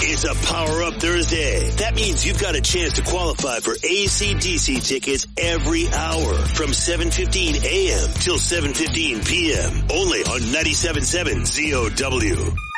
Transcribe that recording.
It's a Power Up Thursday. That means you've got a chance to qualify for AC/DC tickets every hour from 7:15 a.m. till 7:15 p.m. Only on 97.7 ZOW.